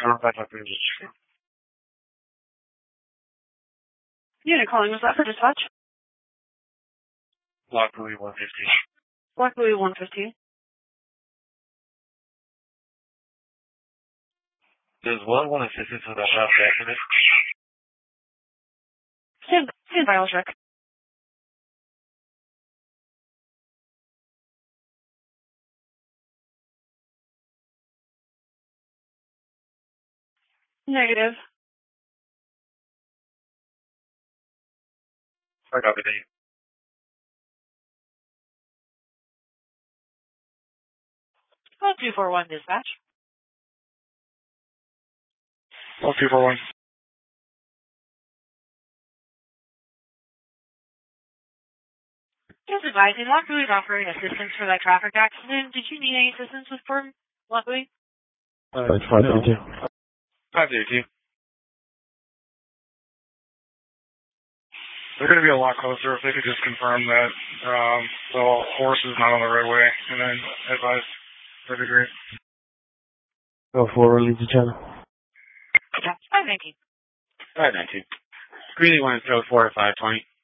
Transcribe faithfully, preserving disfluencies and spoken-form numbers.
Unit calling, was that for dispatch? Block Louis one fifteen. Block Louis one fifteen. Does one want assistance with a house accident? Stand, stand by, I'll check. Negative. I copy that. Oh, two four one dispatch. Oh, two four one. Just advising, Block Louis is offering assistance for that traffic accident. Did you need any assistance with firm, Block Louis? Uh, That's five zero two. five zero two. They're going to be a lot closer if they could just confirm that um, the horse is not on the roadway and then advise. That'd be great. Go forward, leave the channel. Yeah, five nineteen. five nineteen. Greeley one is code four five twenty.